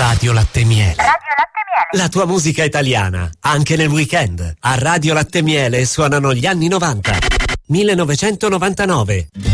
Radio Latte Miele. Radio Latte Miele. La tua musica italiana, anche nel weekend. A Radio Latte Miele suonano gli anni 90. 1999.